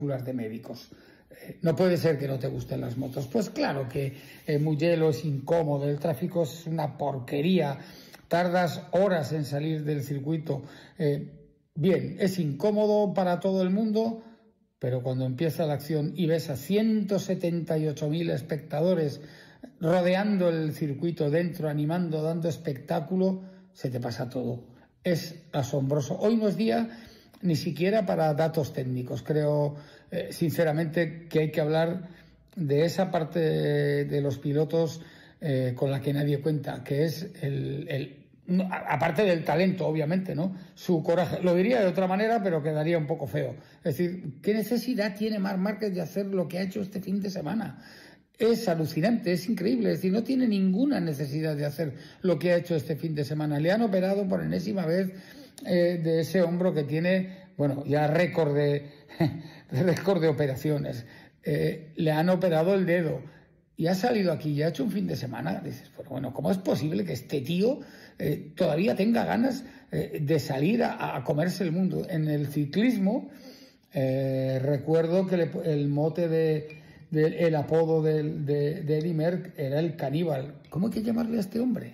de médicos. No puede ser que no te gusten las motos. Pues claro que Mugello es incómodo, el tráfico es una porquería, tardas horas en salir del circuito. Bien, es incómodo para todo el mundo, pero cuando empieza la acción y ves a 178.000 espectadores rodeando el circuito dentro, animando, dando espectáculo, se te pasa todo. Es asombroso. Hoy no es día ni siquiera para datos técnicos. Creo, sinceramente, que hay que hablar de esa parte de los pilotos con la que nadie cuenta, que es aparte del talento, obviamente, ¿no? Su coraje. Lo diría de otra manera, pero quedaría un poco feo. Es decir, ¿qué necesidad tiene Marc Márquez de hacer lo que ha hecho este fin de semana? Es alucinante, es increíble. Es decir, no tiene ninguna necesidad de hacer lo que ha hecho este fin de semana. Le han operado por enésima vez de ese hombro que tiene, bueno, ya récord de operaciones. Le han operado el dedo y ha salido aquí y ha hecho un fin de semana. Dices, bueno, ¿cómo es posible que este tío todavía tenga ganas de salir a comerse el mundo? En el ciclismo, recuerdo que el mote el apodo de Eddy Merckx era el caníbal. ¿Cómo hay que llamarle a este hombre?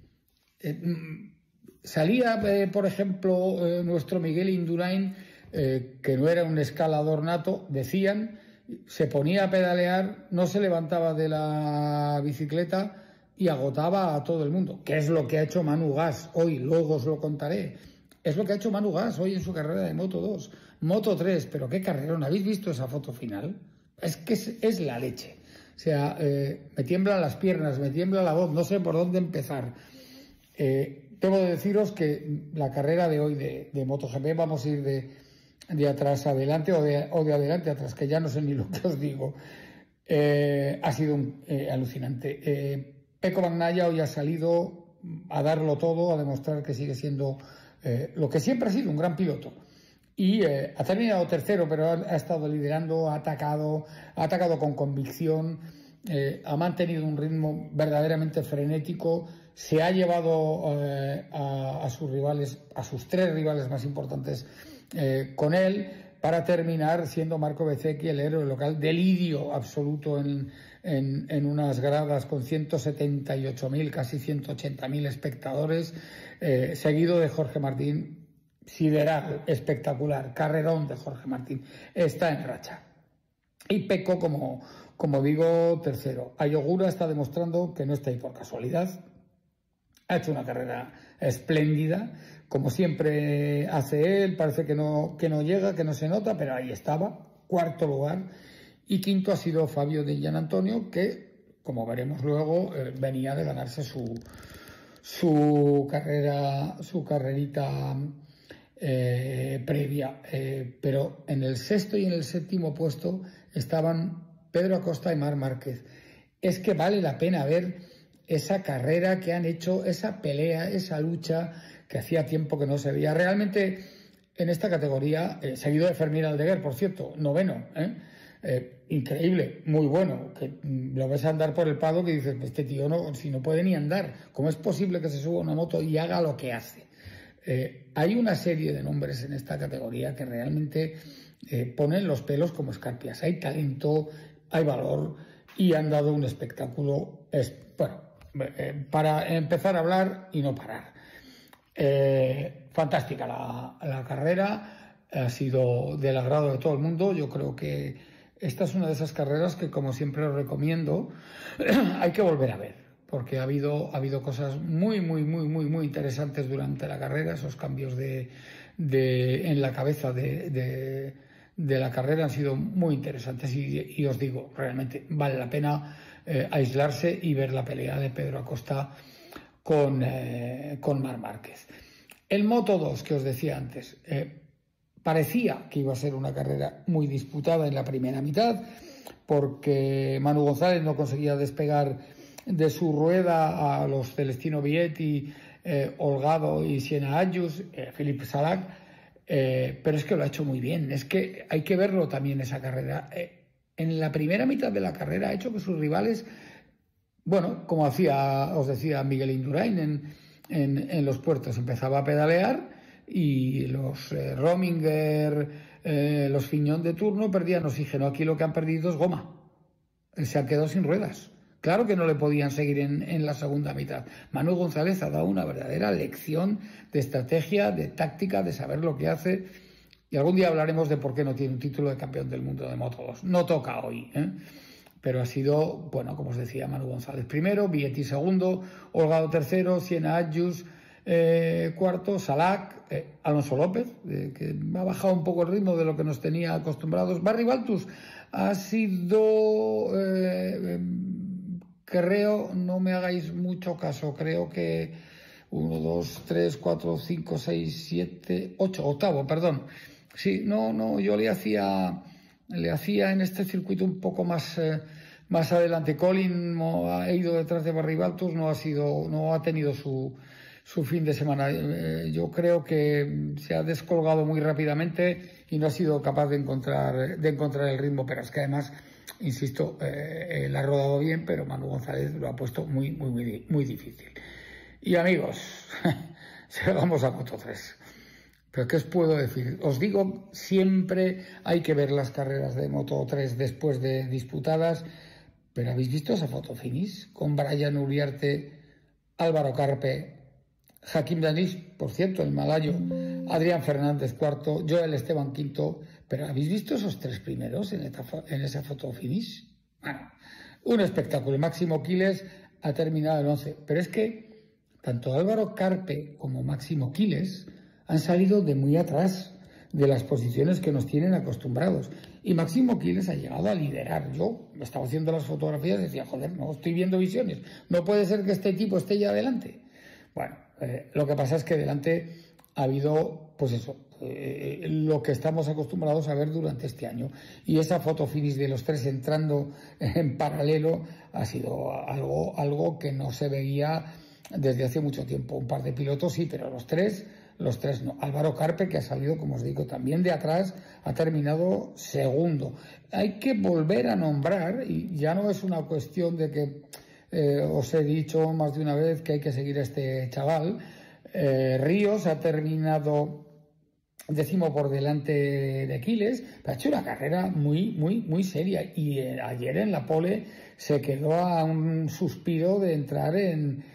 Salía, por ejemplo, nuestro Miguel Indurain, que no era un escalador nato, decían, se ponía a pedalear, no se levantaba de la bicicleta y agotaba a todo el mundo, que es lo que ha hecho Manu Gas hoy, luego os lo contaré. Es lo que ha hecho Manu Gas hoy en su carrera de Moto 2, Moto 3, pero qué carrerón. ¿Habéis visto esa foto final? Es que es la leche. O sea, me tiemblan las piernas, me tiembla la voz, no sé por dónde empezar. Debo de deciros que la carrera de hoy de MotoGP, vamos a ir de atrás adelante o de adelante atrás, que ya no sé ni lo que os digo. Ha sido alucinante. Pecco Bagnaia hoy ha salido a darlo todo, a demostrar que sigue siendo lo que siempre ha sido, un gran piloto. Y ha terminado tercero, pero ha estado liderando, ha atacado con convicción, ha mantenido un ritmo verdaderamente frenético, se ha llevado a sus rivales, a sus tres rivales más importantes con él, para terminar siendo Marco Bezzecchi el héroe local. Delirio absoluto en unas gradas con 178.000, casi 180.000 espectadores, seguido de Jorge Martín. Sideral, espectacular, carrerón de Jorge Martín, está en racha. Y Pecco, como digo, tercero. Ayogura está demostrando que no está ahí por casualidad. Ha hecho una carrera espléndida, como siempre hace él. Parece que no llega, que no se nota, pero ahí estaba, cuarto lugar. Y quinto ha sido Fabio Di Giannantonio, que, como veremos luego, venía de ganarse su carrerita previa, pero en el sexto y en el séptimo puesto estaban Pedro Acosta y Marc Márquez. Es que vale la pena ver esa carrera que han hecho, esa pelea, esa lucha que hacía tiempo que no se veía. Realmente en esta categoría, seguido de Fermín Aldeguer, por cierto, noveno, increíble, muy bueno, que lo ves andar por el paddock y dices, este tío si no puede ni andar, ¿cómo es posible que se suba a una moto y haga lo que hace? Hay una serie de nombres en esta categoría que realmente ponen los pelos como escarpias. Hay talento, hay valor y han dado un espectáculo, para empezar a hablar y no parar. Fantástica la carrera, ha sido del agrado de todo el mundo. Yo creo que esta es una de esas carreras que, como siempre os recomiendo, hay que volver a ver, porque ha habido cosas muy interesantes durante la carrera. Esos cambios en la cabeza de la carrera han sido muy interesantes y os digo, realmente vale la pena aislarse y ver la pelea de Pedro Acosta con Marc Márquez. El Moto 2 que os decía antes, parecía que iba a ser una carrera muy disputada en la primera mitad, porque Manu González no conseguía despegar de su rueda a los Celestino Vietti, Holgado y Siena Agius, Philippe Salac, pero es que lo ha hecho muy bien. Es que hay que verlo también esa carrera. En la primera mitad de la carrera ha hecho que sus rivales, bueno, como os decía Miguel Indurain en los puertos, empezaba a pedalear y los Rominger, los Fignon de turno perdían oxígeno. Aquí lo que han perdido es goma. Se han quedado sin ruedas. Claro que no le podían seguir en la segunda mitad. Manu González ha dado una verdadera lección de estrategia, de táctica, de saber lo que hace. Y algún día hablaremos de por qué no tiene un título de campeón del mundo de Moto2. No toca hoy, pero ha sido, bueno, como os decía, Manu González primero, Vietti segundo, Holgado tercero, Siena Adjus cuarto, Salak, Alonso López, que ha bajado un poco el ritmo de lo que nos tenía acostumbrados. Barry Baltus ha sido, creo, no me hagáis mucho caso, creo que 1, 2, 3, 4, 5, 6, 7, 8, octavo, perdón. Sí, no, yo le hacía en este circuito un poco más adelante. Colin ha ido detrás de Barry Baltus, no ha tenido su fin de semana. Yo creo que se ha descolgado muy rápidamente y no ha sido capaz de encontrar el ritmo, pero es que además, insisto, la ha rodado bien, pero Manu González lo ha puesto muy, muy, muy, muy difícil. Y amigos, llegamos a Moto3. Pero ¿qué os puedo decir? Os digo, siempre hay que ver las carreras de Moto3 después de disputadas, pero ¿habéis visto esa foto finish? Con Brian Uriarte, Álvaro Carpe, Hakim Danis, por cierto, el malayo, Adrián Fernández cuarto, Joel Esteban quinto, pero ¿habéis visto esos tres primeros en esa foto finish? Bueno, un espectáculo. Máximo Quiles ha terminado el 11, pero es que tanto Álvaro Carpe como Máximo Quiles han salido de muy atrás de las posiciones que nos tienen acostumbrados. Y Máximo Quiles ha llegado a liderar. Yo me estaba haciendo las fotografías y decía, joder, no estoy viendo visiones. No puede ser que este tipo esté ya adelante. Bueno, lo que pasa es que delante ha habido, pues eso, lo que estamos acostumbrados a ver durante este año. Y esa foto finish de los tres entrando en paralelo ha sido algo que no se veía desde hace mucho tiempo. Un par de pilotos sí, pero los tres no. Álvaro Carpe, que ha salido, como os digo, también de atrás, ha terminado segundo. Hay que volver a nombrar, y ya no es una cuestión de que os he dicho más de una vez que hay que seguir a este chaval. Ríos ha terminado décimo por delante de Quiles, pero ha hecho una carrera muy, muy, muy seria. Y ayer en la pole se quedó a un suspiro de entrar en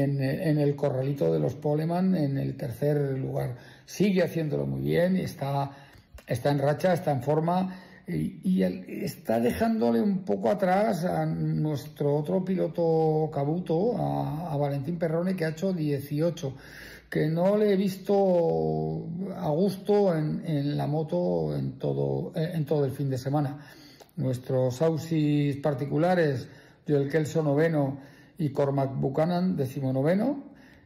el corralito de los Poleman en el tercer lugar. Sigue haciéndolo muy bien, está en racha, está en forma y está dejándole un poco atrás a nuestro otro piloto Cabuto, a Valentín Perrone, que ha hecho 18, que no le he visto a gusto en la moto en todo el fin de semana. Nuestros ausis particulares, Joel Kelso noveno y Cormac Buchanan, 19º,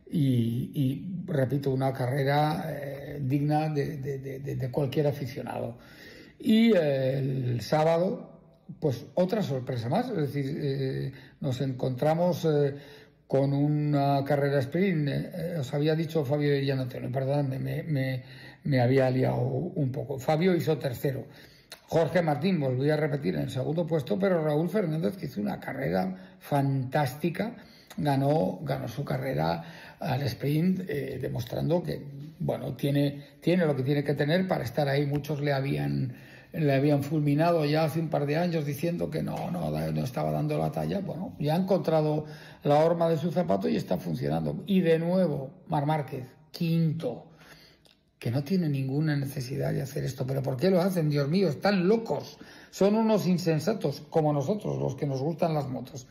y repito, una carrera digna de cualquier aficionado. Y el sábado, pues otra sorpresa más, es decir, nos encontramos con una carrera sprint. Os había dicho Fabio y Antonio, perdón, me había liado un poco. Fabio hizo tercero. Jorge Martín volvió a repetir en el segundo puesto, pero Raúl Fernández, que hizo una carrera fantástica, ganó su carrera al sprint, demostrando que, bueno, tiene lo que tiene que tener para estar ahí. Muchos le habían fulminado ya hace un par de años diciendo que no estaba dando la talla. Bueno, ya ha encontrado la horma de su zapato y está funcionando. Y de nuevo, Marc Márquez, quinto, que no tiene ninguna necesidad de hacer esto. ¿Pero por qué lo hacen? Dios mío, están locos. Son unos insensatos, como nosotros, los que nos gustan las motos.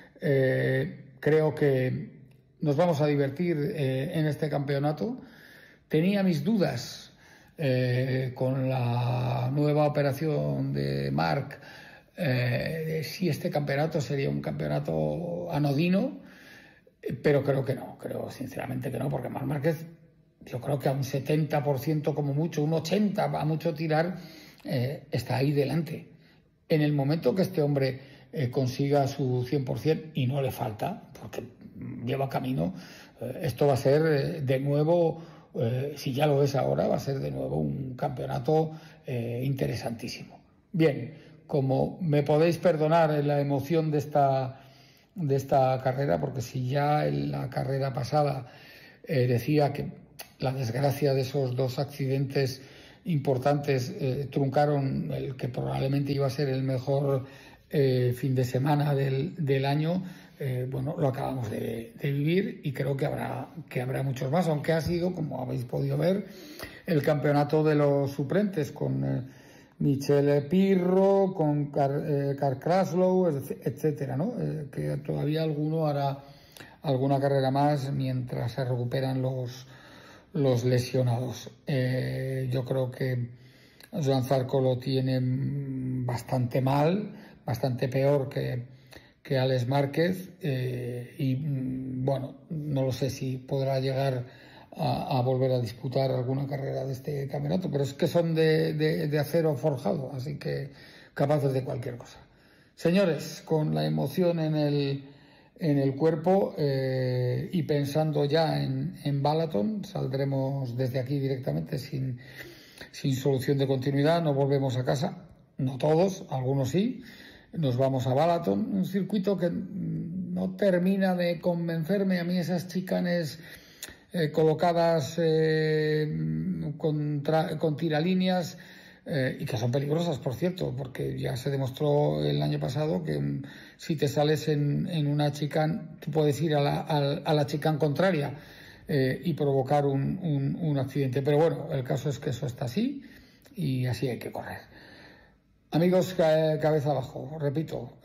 Creo que nos vamos a divertir en este campeonato. Tenía mis dudas con la nueva operación de Marc, de si este campeonato sería un campeonato anodino, pero creo que no. Creo sinceramente que no, porque Marc Márquez, yo creo que a un 70% como mucho, un 80% a mucho tirar, está ahí delante. En el momento que este hombre consiga su 100%, y no le falta, porque lleva camino, esto va a ser de nuevo, si ya lo es ahora, va a ser de nuevo un campeonato interesantísimo. Bien, como me podéis perdonar la emoción de esta carrera, porque si ya en la carrera pasada decía que la desgracia de esos dos accidentes importantes truncaron el que probablemente iba a ser el mejor fin de semana del año. Bueno, lo acabamos de vivir y creo que habrá muchos más, aunque ha sido, como habéis podido ver, el campeonato de los suplentes con Michele Pirro, con Karl Kraslow, etcétera, ¿no? Que todavía alguno hará alguna carrera más mientras se recuperan los lesionados. Yo creo que Joan Zarco lo tiene bastante mal, bastante peor que Alex Márquez, y bueno, no lo sé si podrá llegar a volver a disputar alguna carrera de este campeonato, pero es que son de acero forjado, así que capaces de cualquier cosa. Señores, con la emoción en el cuerpo y pensando ya en Balaton, saldremos desde aquí directamente sin solución de continuidad, no volvemos a casa, no todos, algunos sí. Nos vamos a Balaton, un circuito que no termina de convencerme. A mí esas chicanes colocadas con tiralíneas y que son peligrosas, por cierto, porque ya se demostró el año pasado que si te sales en una chicane, tú puedes ir a la chicane contraria y provocar un accidente. Pero bueno, el caso es que eso está así y así hay que correr. Amigos, cabeza abajo, repito,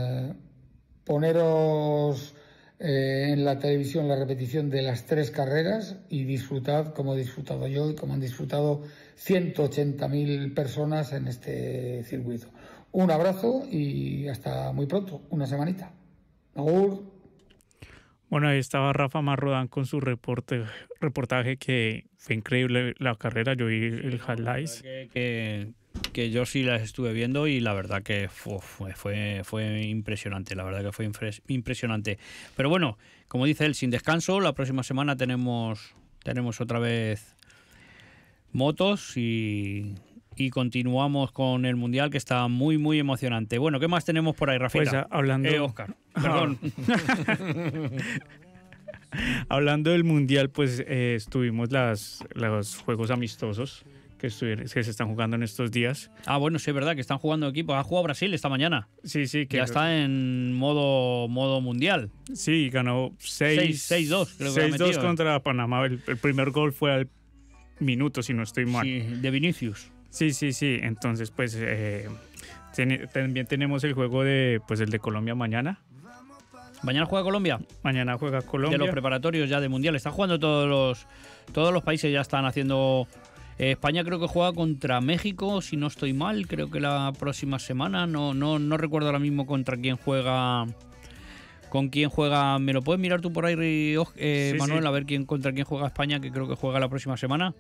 poneros en la televisión la repetición de las 3 carreras y disfrutad como he disfrutado yo y como han disfrutado 180.000 personas en este circuito. Un abrazo y hasta muy pronto, una semanita. Agur. Bueno, ahí estaba Rafa Marrodán con su reportaje, que fue increíble la carrera. Yo vi el highlights. Que yo sí las estuve viendo y la verdad que fue impresionante, la verdad que fue impresionante. Pero bueno, como dice él, sin descanso, la próxima semana tenemos otra vez motos y continuamos con el Mundial, que está muy, muy emocionante. Bueno, ¿qué más tenemos por ahí, Rafael? Pues hablando... Óscar, perdón. Hablando del Mundial, pues estuvimos los juegos amistosos que se están jugando en estos días. Ah, bueno, sí, es verdad que están jugando equipos. Ha jugado Brasil esta mañana. Sí, que ya está en modo mundial. Sí, ganó 6-2, creo que 6-2 contra Panamá. El primer gol fue al minuto, si no estoy mal. Sí, de Vinicius. Sí. Entonces, pues también tenemos el juego el de Colombia mañana. ¿Mañana juega Colombia? Mañana juega Colombia. De los preparatorios ya de Mundial. Están jugando todos los países, ya están haciendo... España creo que juega contra México, si no estoy mal, creo que la próxima semana. No recuerdo ahora mismo contra quién juega. ¿Con quién juega? ¿Me lo puedes mirar tú por ahí, Manuel? Sí. A ver contra quién juega España, que creo que juega la próxima semana.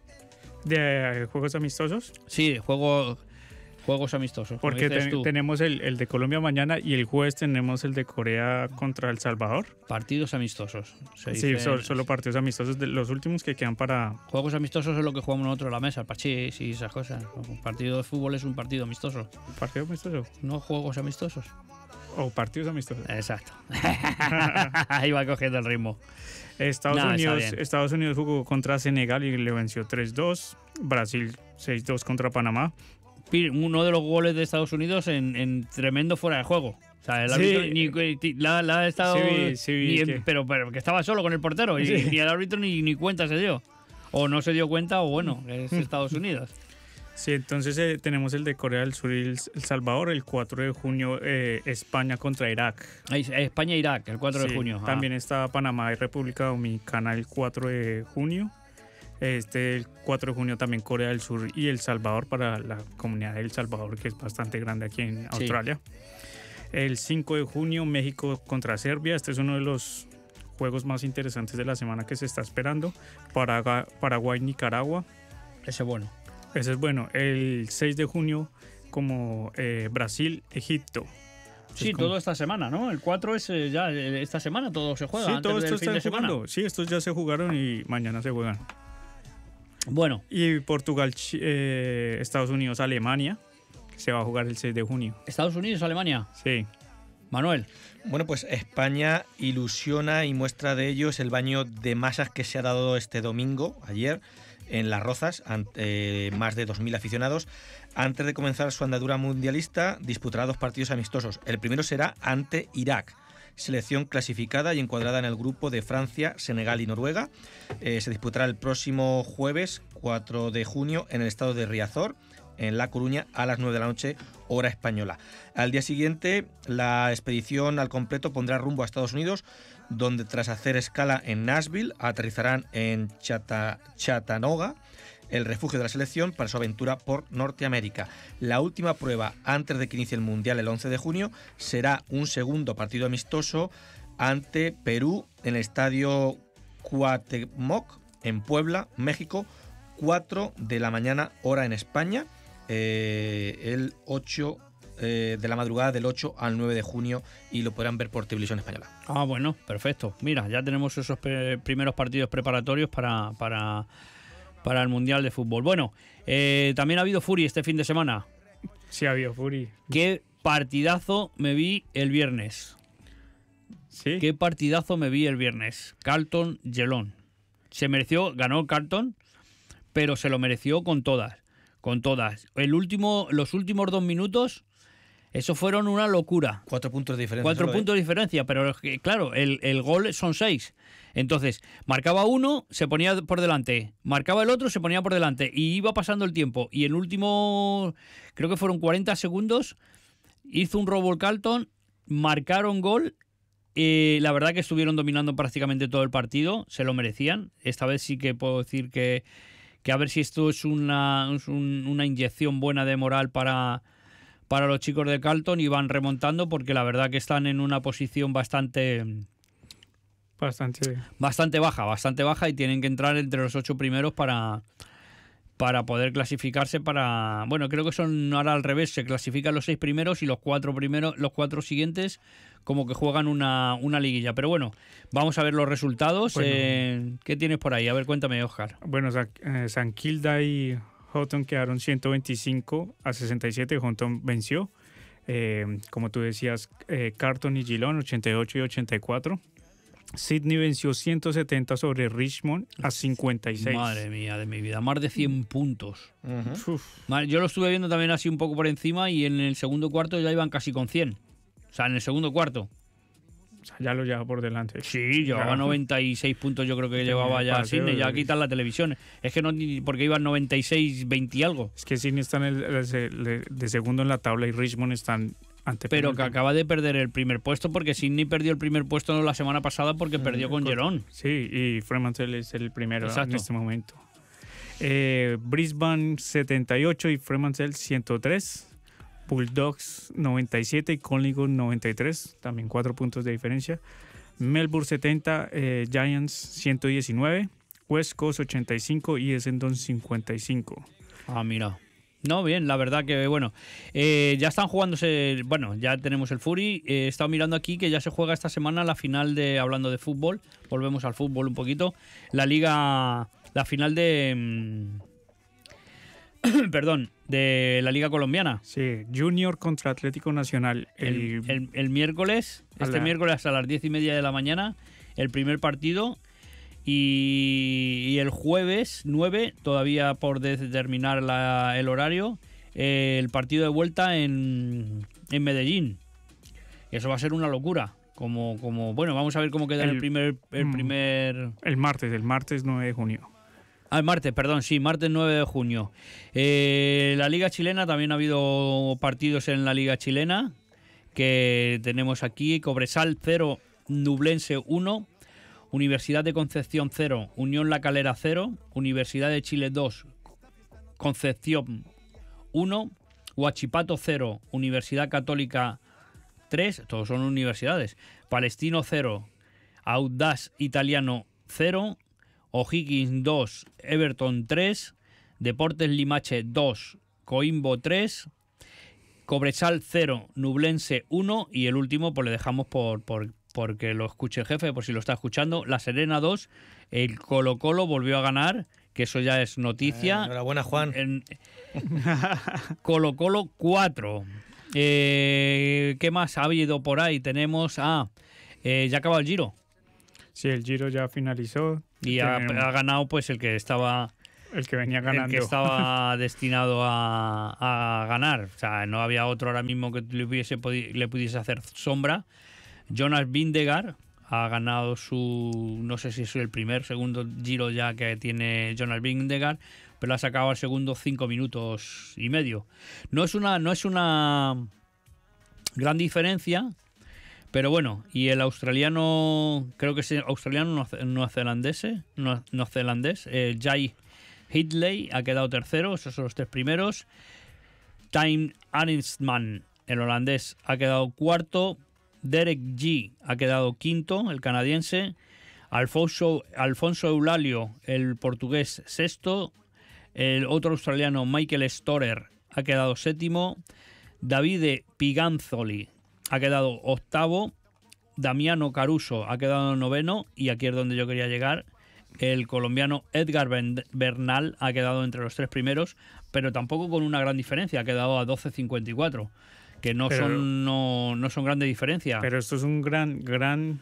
¿De juegos amistosos? Sí, juegos amistosos. Porque tenemos el de Colombia mañana y el jueves tenemos el de Corea contra El Salvador. Partidos amistosos. Sí, solo partidos amistosos, de los últimos que quedan para... Juegos amistosos es lo que jugamos nosotros en la mesa, el parchís y esas cosas. Un partido de fútbol es un partido amistoso. ¿Un partido amistoso? No juegos amistosos. O partidos amistosos. Exacto. Ahí va cogiendo el ritmo. Estados Unidos jugó contra Senegal y le venció 3-2. Brasil 6-2 contra Panamá. Uno de los goles de Estados Unidos en tremendo fuera de juego. O sea, el árbitro la ha estado... Pero que estaba solo con el portero y ni el árbitro ni cuenta se dio. O no se dio cuenta o bueno, es Estados Unidos. Sí, entonces tenemos el de Corea del Sur y El Salvador el 4 de junio, España contra Irak. España e Irak, el 4 de junio. También está Panamá y República Dominicana el 4 de junio. El 4 de junio también Corea del Sur y El Salvador para la comunidad de El Salvador, que es bastante grande aquí en Australia. El 5 de junio México contra Serbia. Este es uno de los juegos más interesantes de la semana que se está esperando. Paraguay, Nicaragua. Ese es bueno. El 6 de junio como Brasil, Egipto. Sí, todo esta semana, ¿no? El 4 es ya esta semana, todo se juega. Sí, todo esto está jugando. Sí, estos ya se jugaron y mañana se juegan. Bueno. Y Portugal, Estados Unidos, Alemania, que se va a jugar el 6 de junio. ¿Estados Unidos, Alemania? Sí. Manuel. Bueno, pues España ilusiona y muestra de ello es el baño de masas que se ha dado este domingo, ayer, en Las Rozas, ante más de 2.000 aficionados. Antes de comenzar su andadura mundialista, disputará 2 partidos amistosos. El primero será ante Irak, selección clasificada y encuadrada en el grupo de Francia, Senegal y Noruega. Se disputará el próximo jueves 4 de junio en el estado de Riazor, en La Coruña, a las 9 de la noche, hora española. Al día siguiente, la expedición al completo pondrá rumbo a Estados Unidos, donde tras hacer escala en Nashville, aterrizarán en Chattanooga, el refugio de la selección, para su aventura por Norteamérica. La última prueba antes de que inicie el Mundial el 11 de junio será un segundo partido amistoso ante Perú en el estadio Cuauhtémoc, en Puebla, México, 4 de la mañana, hora en España, el 8 de la madrugada del 8 al 9 de junio, y lo podrán ver por Televisión Española. Ah, bueno, perfecto. Mira, ya tenemos esos primeros partidos preparatorios para el Mundial de Fútbol. Bueno, también ha habido Furi este fin de semana. Sí, ha habido Furi. Qué partidazo me vi el viernes. ¿Sí? Qué partidazo me vi el viernes. Carlton-Geelong. Se mereció, ganó el Carlton, pero se lo mereció con todas. Con todas. Los últimos 2 minutos, eso fueron una locura. 4 puntos de diferencia. 4 puntos de diferencia, pero claro, el gol son 6. Entonces, marcaba uno, se ponía por delante. Marcaba el otro, se ponía por delante. Y iba pasando el tiempo. Y en último, creo que fueron 40 segundos, hizo un robo el Carlton, marcaron gol. La verdad que estuvieron dominando prácticamente todo el partido, se lo merecían. Esta vez sí que puedo decir que a ver si esto es una inyección buena de moral para los chicos de Carlton, y van remontando, porque la verdad que están en una posición bastante baja, y tienen que entrar entre los 8 primeros para poder clasificarse bueno, creo que son ahora al revés, se clasifican los 6 primeros y los 4 siguientes como que juegan una liguilla. Pero bueno, vamos a ver los resultados. Bueno, ¿qué tienes por ahí? A ver, cuéntame, Oscar. Bueno, San Kilda y Houghton quedaron 125-67. Houghton venció. Como tú decías, Carlton y Geelong 88 y 84. Sydney venció 170 sobre Richmond a 56. Madre mía de mi vida, más de 100 puntos. Uh-huh. Yo lo estuve viendo también así un poco por encima, y en el segundo cuarto ya iban casi con 100. O sea, en el segundo cuarto. O sea, ya lo lleva por delante. Sí, llevaba 96 puntos, yo creo que llevaba ya Sydney, ya quitan la televisión. Es que no, porque iban 96, 20 y algo. Es que Sydney está de segundo en la tabla y Richmond están ante. Pero que acaba de perder el primer puesto, porque Sydney perdió el primer puesto la semana pasada porque perdió con Geelong. Sí, y Fremantle es el primero. Exacto. En este momento. Brisbane 78 y Fremantle 103. Bulldogs 97 y Collingwood 93, también 4 puntos de diferencia. Melbourne 70, Giants 119, West Coast 85 y Essendon 55. Ah, mira. No, bien, la verdad que bueno. Ya están jugándose, bueno, ya tenemos el Fury. He estado mirando aquí que ya se juega esta semana la final hablando de fútbol. Volvemos al fútbol un poquito. La final de... perdón, de la Liga Colombiana. Sí, Junior contra Atlético Nacional. El miércoles, miércoles a las 10:30 de la mañana, el primer partido. Y el jueves 9, todavía por determinar el horario, el partido de vuelta en Medellín. Eso va a ser una locura. Como bueno, vamos a ver cómo queda el primer... El martes 9 de junio. El martes, perdón, sí, martes 9 de junio. La Liga Chilena, también ha habido partidos en la Liga Chilena, que tenemos aquí: Cobresal 0, Ñublense 1, Universidad de Concepción 0, Unión La Calera 0, Universidad de Chile 2, Concepción 1, Huachipato 0, Universidad Católica 3, todos son universidades, Palestino 0, Audax Italiano 0, O'Higgins 2, Everton 3, Deportes Limache 2, Coimbo 3, Cobresal 0, Ñublense 1, y el último pues le dejamos porque lo escuche el jefe, por si lo está escuchando, La Serena 2, el Colo-Colo volvió a ganar, que eso ya es noticia. Enhorabuena, Juan. Colo-Colo 4. ¿Qué más ha habido por ahí? Tenemos... ya acaba el Giro. Sí, el Giro ya finalizó. Y ha ganado pues el que estaba El que venía ganando. El que estaba destinado a ganar. O sea, no había otro ahora mismo que le pudiese hacer sombra. Jonas Vingegaard ha ganado no sé si es el segundo giro ya que tiene Jonas Vingegaard, pero ha sacado al segundo 5 minutos y medio. No es una gran diferencia, pero bueno, y el australiano, creo que es australiano neozelandés, Jai Hindley ha quedado tercero, esos son los 3 primeros. Thymen Arensman, el holandés, ha quedado cuarto. Derek G ha quedado quinto, el canadiense. Alfonso Eulalio, el portugués, sexto. El otro australiano, Michael Storer, ha quedado séptimo. Davide Piganzoli ha quedado octavo. Damiano Caruso ha quedado noveno. Y aquí es donde yo quería llegar. El colombiano Edgar Bernal ha quedado entre los 3 primeros, pero tampoco con una gran diferencia. Ha quedado a 12.54. Que no son grandes diferencias. Pero esto es un gran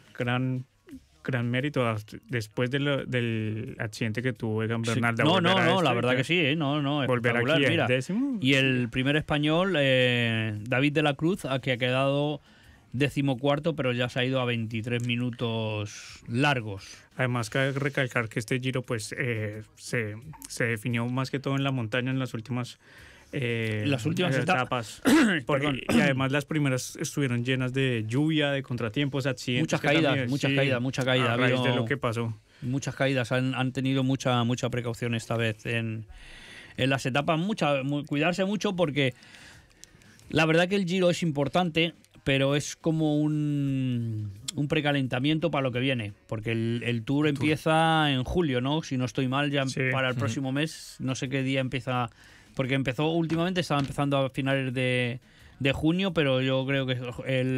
mérito después del accidente que tuvo Egan Bernal. Sí. La verdad que sí, volver aquí el décimo. Y el primer español, David de la Cruz, que ha quedado 14º, pero ya se ha ido a 23 minutos largos. Además, cabe recalcar que este Giro pues se definió más que todo en la montaña en las últimas etapas. Y además las primeras estuvieron llenas de lluvia, de contratiempos, accidentes. Muchas caídas. A raíz de lo que pasó. Muchas caídas. Han tenido mucha precaución esta vez en las etapas. Cuidarse mucho porque la verdad que el Giro es importante, pero es como un precalentamiento para lo que viene, porque el Tour empieza en julio, ¿no? Si no estoy mal, ya para el próximo mes, no sé qué día empieza. Porque estaba empezando a finales de junio, pero yo creo que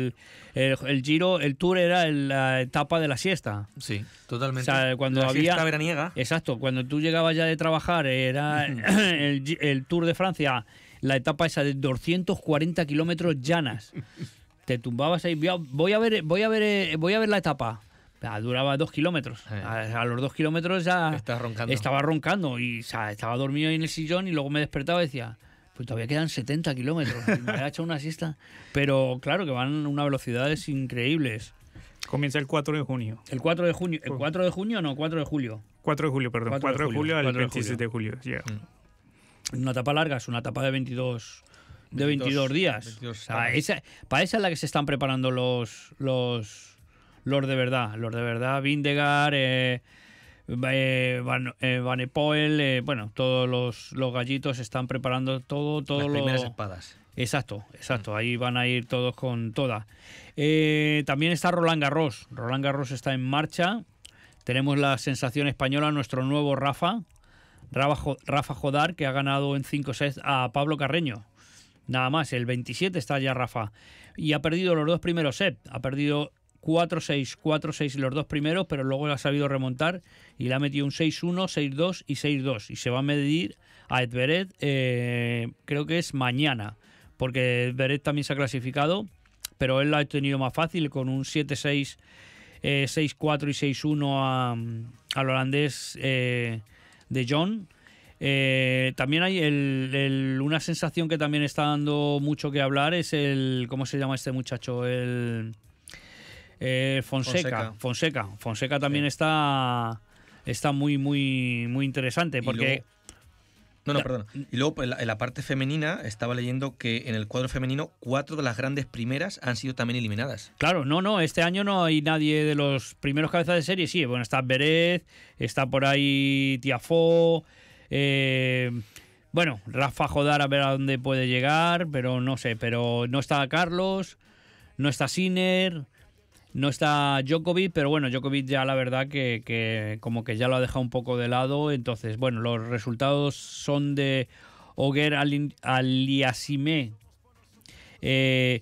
el Giro, el Tour era la etapa de la siesta. Sí, totalmente. O sea, cuando la había siesta veraniega. Exacto, cuando tú llegabas ya de trabajar, era el Tour de Francia, la etapa esa de 240 kilómetros llanas. Te tumbabas ahí, voy a ver la etapa. Duraba 2 kilómetros. A los 2 kilómetros ya estaba roncando y estaba dormido ahí en el sillón y luego me despertaba y decía, pues todavía quedan 70 kilómetros. Y me había hecho una siesta. Pero claro que van a unas velocidades increíbles. Comienza el 4 de junio. ¿El 4 de junio? ¿El 4 de junio o no? 4 de julio. 4 de julio, perdón. 4 de julio al 26 de julio. Yeah. Una etapa larga, es una etapa de 22 días. 22, para esa es la que se están preparando los de verdad, Vingegaard, Van Poel, bueno, todos los gallitos están preparando todo las primeras espadas. Exacto, ahí van a ir todos con toda. También está Roland Garros está en marcha. Tenemos la sensación española, nuestro nuevo Rafa Jodar, que ha ganado en 5 sets a Pablo Carreño. Nada más, el 27 está ya Rafa. Y ha perdido los 2 primeros sets. Ha perdido 4-6 los 2 primeros, pero luego ha sabido remontar y le ha metido un 6-1, 6-2 y 6-2. Y se va a medir a Edverev, creo que es mañana, porque Edverev también se ha clasificado, pero él lo ha tenido más fácil con un 7-6, 6-4 y 6-1 al holandés de John. También hay una sensación que también está dando mucho que hablar, es ¿cómo se llama este muchacho? Fonseca también está muy interesante porque y luego en la parte femenina estaba leyendo que en el cuadro femenino 4 de las grandes primeras han sido también eliminadas. Claro, este año no hay nadie de los primeros cabezas de serie. Sí, bueno, está Beret, está por ahí Tiafoe, bueno, Rafa Jodar, a ver a dónde puede llegar, pero no sé, pero no está Carlos, no está Sinner, no está Djokovic, pero bueno, Djokovic ya la verdad que como que ya lo ha dejado un poco de lado. Entonces, bueno, los resultados son de Ogier Aliassime, 5-7,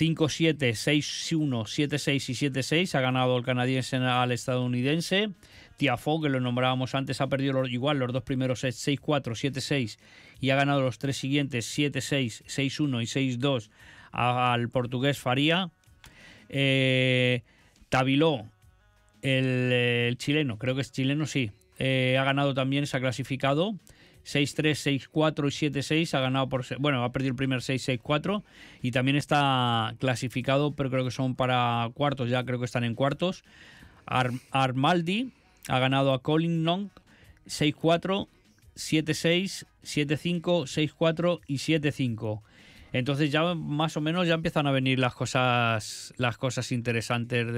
6-1, 7-6 y 7-6. Ha ganado el canadiense al estadounidense. Tiafoe, que lo nombrábamos antes, ha perdido los 2 primeros sets, 6-4, 7-6, y ha ganado los 3 siguientes, 7-6, 6-1 y 6-2 al portugués Faria. Tabiló, el chileno, creo que es chileno, sí, ha ganado también, se ha clasificado 6-3, 6-4 y 7-6, ha ganado ha perdido el primer 6-6-4 y también está clasificado, pero creo que son para cuartos, ya creo que están en cuartos. Armaldi ha ganado a Collignon 6-4, 7-6, 7-5, 6-4 y 7-5. Entonces ya más o menos ya empiezan a venir las cosas interesantes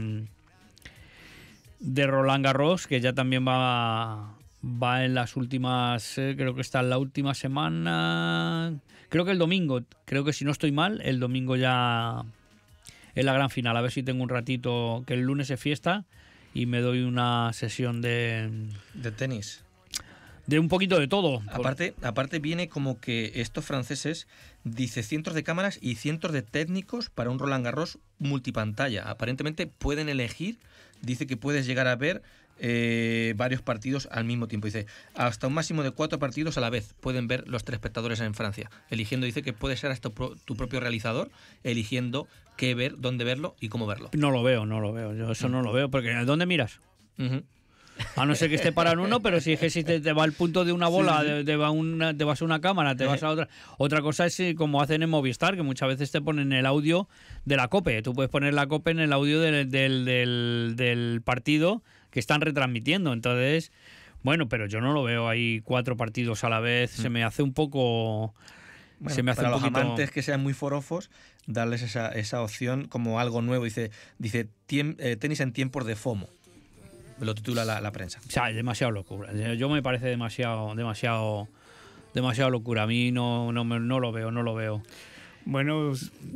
de Roland Garros, que ya también va en las últimas, creo que está en la última semana, creo que el domingo, creo que si no estoy mal, el domingo ya es la gran final. A ver si tengo un ratito, que el lunes es fiesta y me doy una sesión de tenis. De un poquito de todo. Aparte viene como que estos franceses, dice cientos de cámaras y cientos de técnicos para un Roland Garros multipantalla. Aparentemente pueden elegir, dice que puedes llegar a ver varios partidos al mismo tiempo. Dice, hasta un máximo de 4 partidos a la vez pueden ver los telespectadores en Francia. Eligiendo, dice que puede ser hasta tu propio realizador, eligiendo qué ver, dónde verlo y cómo verlo. No lo veo. Yo eso no lo veo, porque ¿dónde miras? A no ser que esté parado en uno, pero si es que si te va al punto de una bola, sí. te vas a una cámara, te vas a otra. Otra cosa es como hacen en Movistar, que muchas veces te ponen el audio de la COPE. Tú puedes poner la COPE en el audio del partido que están retransmitiendo. Entonces, bueno, pero yo no lo veo ahí 4 partidos a la vez. Se me hace un poco... Bueno, se me hace para un poquito... los amantes que sean muy forofos, darles esa opción como algo nuevo. Dice tenis en tiempos de FOMO. Lo titula la prensa. O sea, demasiado locura. Yo me parece demasiado locura. A mí no lo veo. Bueno,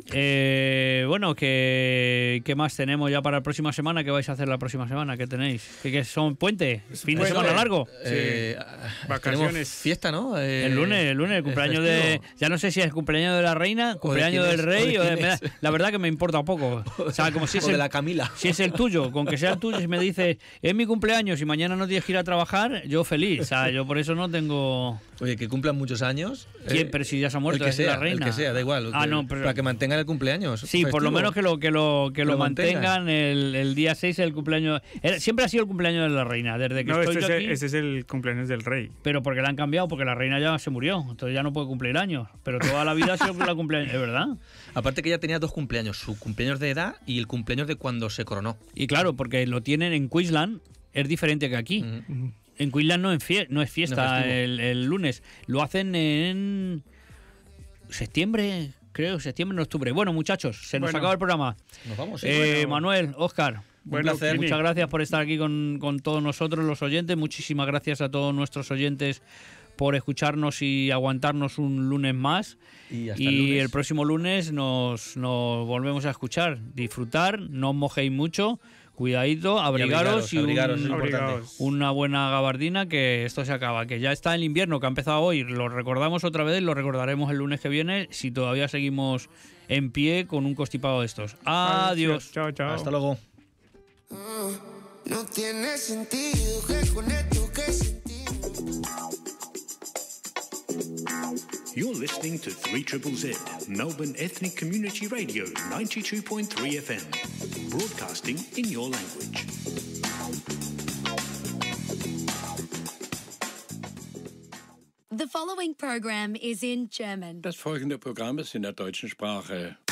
¿qué más tenemos ya para la próxima semana? ¿Qué vais a hacer la próxima semana? ¿Qué tenéis? ¿Qué son puente? ¿Fin de semana largo? Sí. Vacaciones. Fiesta, ¿no? El lunes, el cumpleaños de... Ya no sé si es el cumpleaños de la reina, cumpleaños del rey. La verdad que me importa poco. O sea, como si es de la Camila. Si es el tuyo, con que sea el tuyo, si me dices, es mi cumpleaños y mañana no tienes que ir a trabajar, yo feliz. O sea, yo por eso no tengo... Oye, que cumplan muchos años. ¿Quién? Pero si ya se ha muerto, es la reina. El que sea, da igual. No, pero... Para que mantengan el cumpleaños. Sí, festivo. Por lo menos que lo mantengan el día 6, el cumpleaños. Siempre ha sido el cumpleaños de la reina, desde que estoy yo aquí. Ese es el cumpleaños del rey. Pero porque la han cambiado, porque la reina ya se murió, entonces ya no puede cumplir años. Pero toda la vida ha sido la cumpleaños, es verdad. Aparte que ella tenía 2 cumpleaños, su cumpleaños de edad y el cumpleaños de cuando se coronó. Y claro, porque lo tienen en Queensland, es diferente que aquí. En Queensland no es fiesta el lunes. Lo hacen en septiembre, creo, en octubre. Bueno, muchachos, se nos acaba el programa. Nos vamos. Manuel, Óscar, un placer. Muchas gracias por estar aquí con todos nosotros, los oyentes. Muchísimas gracias a todos nuestros oyentes por escucharnos y aguantarnos un lunes más. Y el próximo lunes nos volvemos a escuchar. Disfrutar, no os mojéis mucho. Cuidadito, abrigaros y una buena gabardina, que esto se acaba, que ya está el invierno que ha empezado hoy. Lo recordamos otra vez, lo recordaremos el lunes que viene si todavía seguimos en pie con un constipado de estos. Adiós. Chao. Hasta luego. No tiene sentido que con esto que sentimos. You're listening to 3ZZZ, Melbourne Ethnic Community Radio, 92.3 FM, broadcasting in your language. The following program is in German. Das folgende Programm ist in der deutschen Sprache.